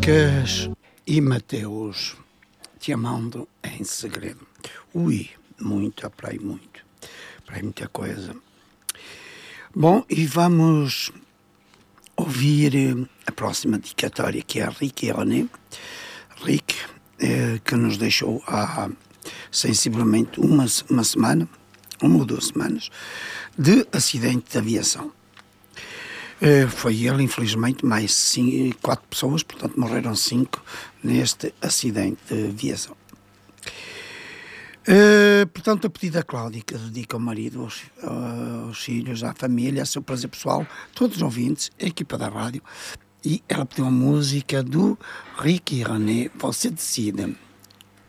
Lucas e Mateus, te amando em segredo. Ui, muito, para aí muita coisa. Bom, e vamos ouvir a próxima dedicatória, que é a Rick e René. Rick, que nos deixou há sensivelmente uma ou 2 semanas, de acidente de aviação. Foi ele, infelizmente, mais 4 pessoas, portanto morreram 5 neste acidente de aviação. Portanto, a pedido da Cláudia, que dedica ao marido, aos filhos, à família, ao seu prazer pessoal, todos os ouvintes, a equipa da rádio, e ela pediu a música do Rick e René, Você Decide.